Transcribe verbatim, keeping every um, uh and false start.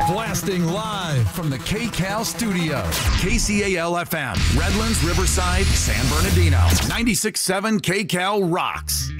Blasting live from the K C A L studios. K C A L F M, Redlands, Riverside, San Bernardino. ninety-six point seven K C A L rocks.